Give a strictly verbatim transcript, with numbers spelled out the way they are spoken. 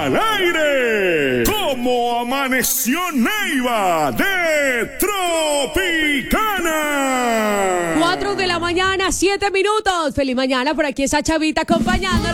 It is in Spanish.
al aire. ¿Cómo amaneció Neiva de Tropicana? Cuatro de la mañana, siete minutos. Feliz mañana, por aquí esa Chavita acompañando.